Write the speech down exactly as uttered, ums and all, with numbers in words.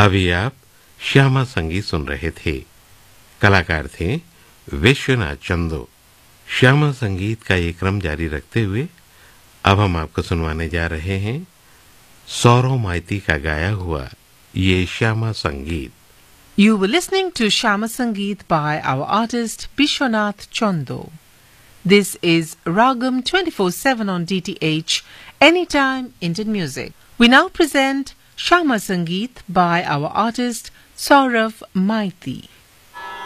अभी आप श्यामा संगीत सुन रहे थे। कलाकार थे विश्वनाथ चंदो। श्यामा संगीत का ये क्रम जारी रखते हुए अब हम आपको सुनवाने जा रहे हैं सौरव माइती का गाया हुआ ये श्यामा संगीत। You were listening to Shama Sangeet by our artist Bishwanath Chando. This is Ragam twenty-four seven on D T H, Anytime Indian Music. We now present Shama Sangeet by our artist Saurav Maiti.